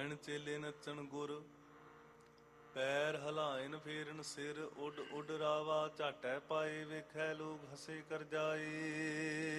ਗਾਇਣ ਚੇਲੇ ਨੱਚਣ ਗੁਰ, ਪੈਰ ਹਲਾਇਨ ਫੇਰਨ ਸਿਰ, ਉੱਡ ਉੱਡ ਰਾਵਾ ਝਾਟੈ ਪਾਏ, ਵੇਖੈ ਲੋਕ ਹਸੇ ਕਰ ਜਾਏ।